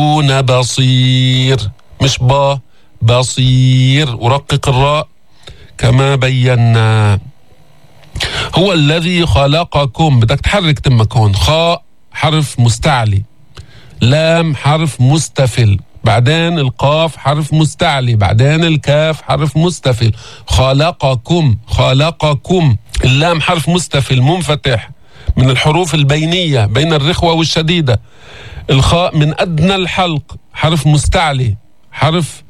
بصير، مش بصير. ورقق الراء كما بينا. هو الذي خلقكم، بدك تحرك تمك هون. خاء حرف مستعلي، لام حرف مستفل، بعدين القاف حرف مستعلي، بعدين الكاف حرف مستفل. خلقكم، خلقكم. اللام حرف مستفل منفتح من الحروف البينية بين الرخوة والشديدة. الخاء من أدنى الحلق حرف مستعلي، حرف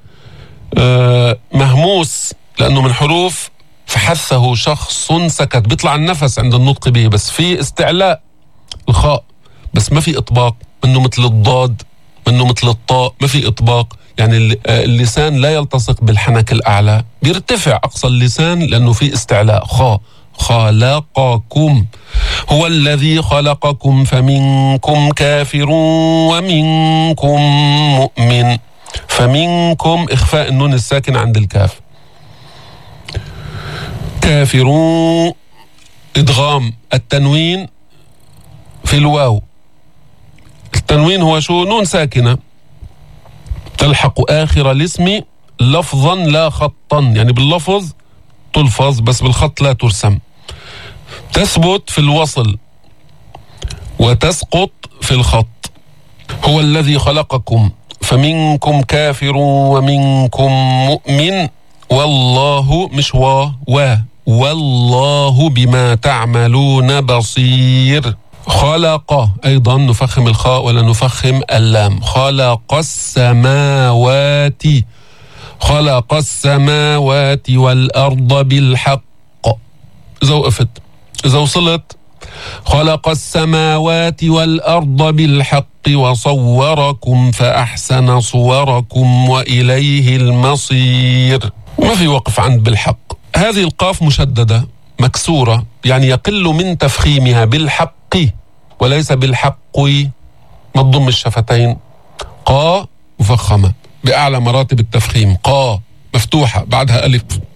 مهموس لأنه من حروف فحثه شخص سكت، بيطلع النفس عند النطق به، بس في استعلاء الخاء، بس ما في إطباق، منه مثل الضاد، منه مثل الطاء، ما في إطباق. يعني اللسان لا يلتصق بالحنك الأعلى، بيرتفع أقصى اللسان لأنه في استعلاء. خلقكم. هو الذي خلقكم فمنكم كافر ومنكم مؤمن. فمنكم إخفاء النون الساكن عند الكاف. كافرون إدغام التنوين في الواو. التنوين هو شو؟ نون ساكنة تلحق آخر الاسم لفظا لا خطا، يعني باللفظ تلفظ بس بالخط لا ترسم. تثبت في الوصل وتسقط في الخط. هو الذي خلقكم فمنكم كافر ومنكم مؤمن والله، مش والله بما تعملون بصير. خلق أيضا نفخم الخاء ولا نفخم اللام. خلق السماوات، خلق السماوات والأرض بالحق. إذا وقفت، إذا وصلت خلق السماوات والأرض بالحق وصوركم فأحسن صوركم وإليه المصير. ما في وقف عند بالحق. هذه القاف مشددة مكسورة، يعني يقل من تفخيمها بالحق وليس بالحق. ما تضم الشفتين. قا مفخمة بأعلى مراتب التفخيم، قا مفتوحة بعدها ألف.